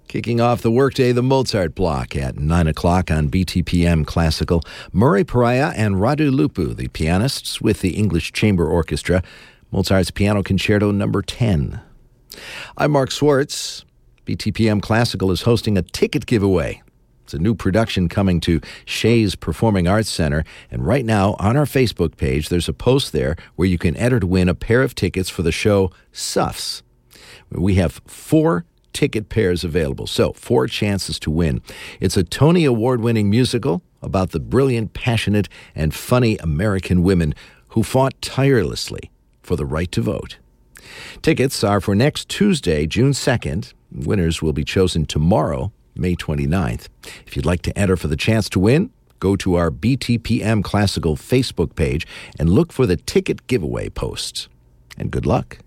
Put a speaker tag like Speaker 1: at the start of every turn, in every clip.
Speaker 1: Kicking off the workday, the Mozart block at 9 o'clock on BTPM Classical. Murray Pariah and Radu Lupu, the pianists with the English Chamber Orchestra. Mozart's Piano Concerto No. 10. I'm Mark Swartz. BTPM Classical is hosting a ticket giveaway. It's a new production coming to Shays Performing Arts Center. And right now, on our Facebook page, there's a post there where you can enter to win a pair of tickets for the show Suffs. We have 4 ticket pairs available, so 4 chances to win. It's a Tony Award-winning musical about the brilliant, passionate, and funny American women who fought tirelessly for the right to vote. Tickets are for next Tuesday, June 2nd. Winners will be chosen tomorrow, May 29th. If you'd like to enter for the chance to win, go to our BTPM Classical Facebook page and look for the ticket giveaway posts. And good luck.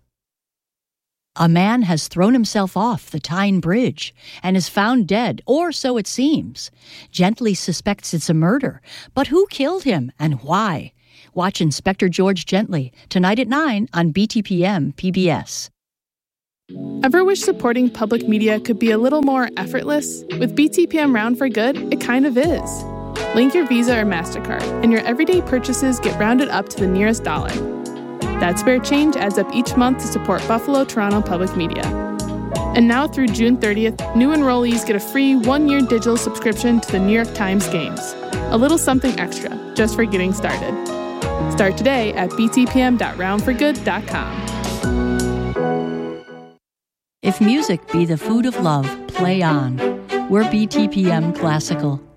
Speaker 2: A man has thrown himself off the Tyne Bridge and is found dead, or so it seems. Gently suspects it's a murder, but who killed him and why? Watch Inspector George Gently tonight at 9 on BTPM PBS.
Speaker 3: Ever wish supporting public media could be a little more effortless? With BTPM Round for Good, it kind of is. Link your Visa or MasterCard, and your everyday purchases get rounded up to the nearest dollar. That spare change adds up each month to support Buffalo Toronto Public Media. And now through June 30th, new enrollees get a free 1-year digital subscription to the New York Times Games. A little something extra, just for getting started. Start today at btpm.roundforgood.com.
Speaker 2: If music be the food of love, play on. We're BTPM Classical.